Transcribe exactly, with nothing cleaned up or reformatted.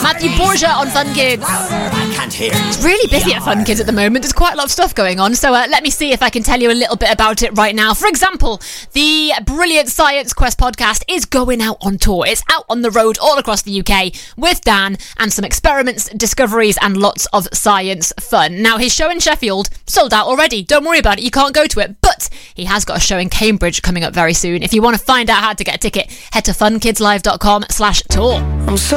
Matthew Borgia on Fun Kids. I can't hear. It's really busy at Fun Kids at the moment. There's quite a lot of stuff going on. So uh, let me see if I can tell you a little bit about it right now. For example, the Brilliant Science Quest podcast is going out on tour. It's out on the road all across the U K with Dan and some experiments, discoveries and lots of science fun. Now, his show in Sheffield sold out already. Don't worry about it. You can't go to it. But he has got a show in Cambridge coming up very soon. If you want to find out how to get a ticket, head to funkidslive.com slash tour. I'm so